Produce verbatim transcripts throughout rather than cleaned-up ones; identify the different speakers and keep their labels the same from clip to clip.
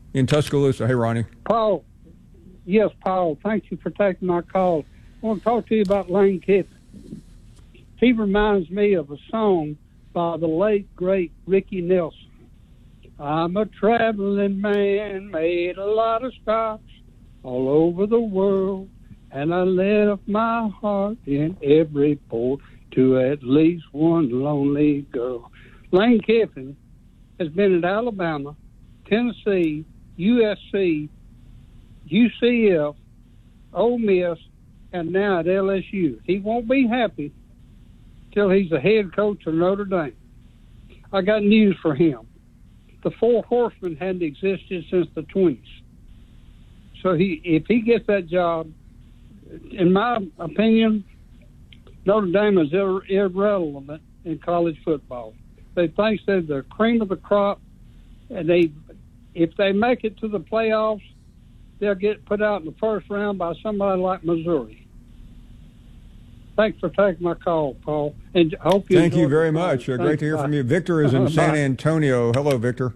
Speaker 1: in Tuscaloosa. Hey, Ronnie.
Speaker 2: Paul. Yes, Paul. Thank you for taking my call. I want to talk to you about Lane Kiffin. He reminds me of a song by the late, great Ricky Nelson. I'm a traveling man, made a lot of stops all over the world, and I left my heart in every port to at least one lonely girl. Lane Kiffin has been at Alabama, Tennessee, U S C, U C F, Ole Miss, and now at L S U. He won't be happy till he's the head coach of Notre Dame. I got news for him. The Four Horsemen hadn't existed since the twenties. So he, if he gets that job, in my opinion, Notre Dame is ir- irrelevant in college football. They think they're the cream of the crop, and they, if they make it to the playoffs, they'll get put out in the first round by somebody like Missouri. Thanks for taking my call, Paul. And I hope you
Speaker 1: Thank you very
Speaker 2: the
Speaker 1: much. Uh,
Speaker 2: Thanks,
Speaker 1: great to hear
Speaker 2: bye.
Speaker 1: from you. Victor is in
Speaker 2: Uh-huh,
Speaker 1: San
Speaker 2: bye.
Speaker 1: Antonio. Hello, Victor.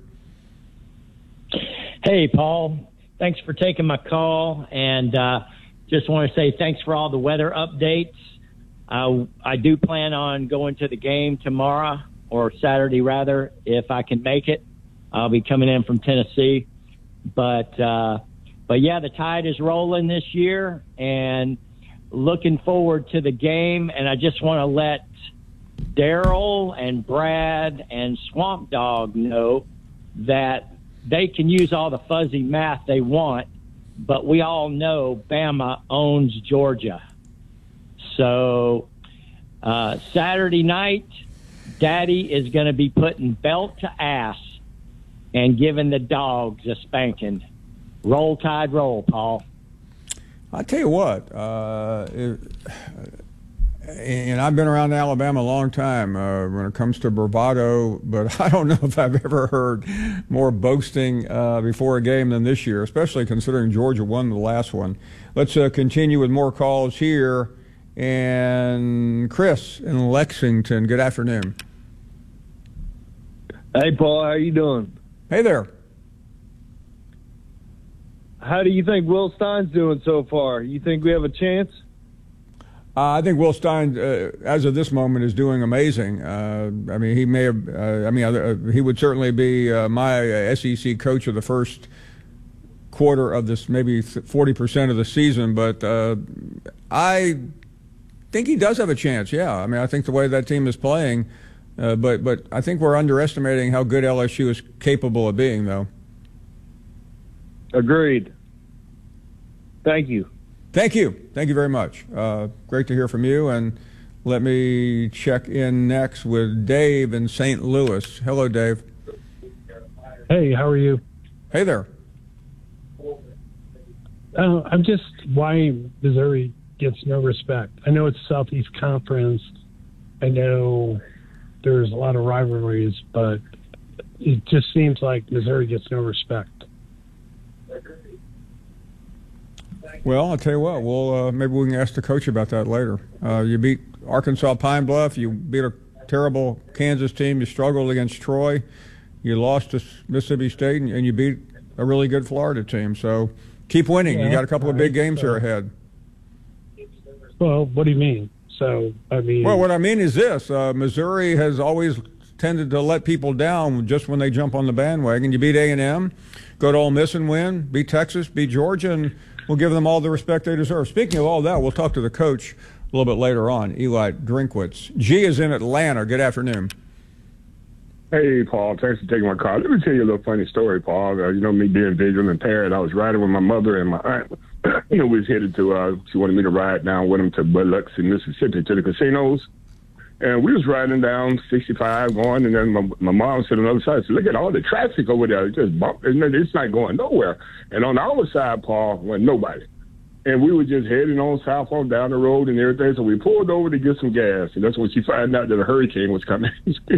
Speaker 3: Hey, Paul. Thanks for taking my call. And uh, just want to say thanks for all the weather updates. Uh, I do plan on going to the game tomorrow, or Saturday rather, if I can make it. I'll be coming in from Tennessee. But, uh, but yeah, the Tide is rolling this year, and looking forward to the game. And I just want to let Daryl and Brad and Swamp Dog know that they can use all the fuzzy math they want, but we all know Bama owns Georgia. So uh, Saturday night, Daddy is going to be putting belt to ass and giving the dogs a spanking. Roll Tide, roll, Paul.
Speaker 1: I tell you what, uh, it, and I've been around Alabama a long time uh, when it comes to bravado, but I don't know if I've ever heard more boasting uh, before a game than this year, especially considering Georgia won the last one. Let's uh, continue with more calls here. And Chris in Lexington, good afternoon.
Speaker 4: Hey, Paul, how you doing?
Speaker 1: Hey there.
Speaker 4: How do you think Will Stein's doing so far? You think we have a chance?
Speaker 1: Uh, I think Will Stein, uh, as of this moment, is doing amazing. Uh, I mean, he may have. Uh, I mean, uh, he would certainly be uh, my S E C coach of the first quarter of this, maybe forty percent of the season. But uh, I think he does have a chance. Yeah, I mean, I think the way that team is playing, uh, but but I think we're underestimating how good L S U is capable of being, though.
Speaker 4: Agreed. Thank you.
Speaker 1: Thank you. Thank you very much. Uh, great to hear from you. And let me check in next with Dave in Saint Louis. Hello, Dave.
Speaker 5: Hey, how are you?
Speaker 1: Hey there.
Speaker 5: Uh, I'm just why Missouri gets no respect. I know it's Southeast Conference. I know there's a lot of rivalries, but it just seems like Missouri gets no respect.
Speaker 1: Well, I'll tell you what. We'll uh, maybe we can ask the coach about that later. Uh, you beat Arkansas Pine Bluff. You beat a terrible Kansas team. You struggled against Troy. You lost to Mississippi State, and, and you beat a really good Florida team. So keep winning.
Speaker 5: Yeah,
Speaker 1: you got a couple of big games
Speaker 5: so,
Speaker 1: here ahead.
Speaker 5: Well, what do you mean? So, I mean...
Speaker 1: Well, what I mean is this. Uh, Missouri has always tended to let people down just when they jump on the bandwagon. You beat A and M, go to Ole Miss and win, beat Texas, beat Georgia, and we'll give them all the respect they deserve. Speaking of all that, we'll talk to the coach a little bit later on, Eli Drinkwitz. G is in Atlanta. Good afternoon.
Speaker 6: Hey, Paul. Thanks for taking my call. Let me tell you a little funny story, Paul. Uh, you know, me being visually impaired, I was riding with my mother and my aunt. You know, we was headed to, uh, she wanted me to ride down with them to Biloxi, Mississippi, to the casinos. And we was riding down sixty-five going, and then my, my mom said on the other side, said, look at all the traffic over there. It's just bump. It's not going nowhere. And on the other side, Paul, went nobody. And we were just heading on south on down the road and everything. So we pulled over to get some gas. And that's when she found out that a hurricane was coming.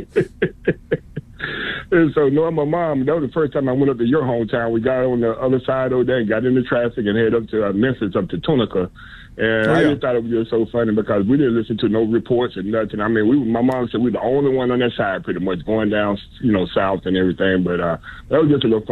Speaker 6: And so knowing my mom, that was the first time I went up to your hometown. We got on the other side over there and got into traffic and head up to uh, Memphis, up to Tunica. And
Speaker 1: oh,
Speaker 6: I
Speaker 1: yeah.
Speaker 6: just thought it was just so funny because we didn't listen to no reports and nothing. I mean, we, my mom said we were the only one on that side pretty much going down, you know, south and everything. But uh, that was just a little fun.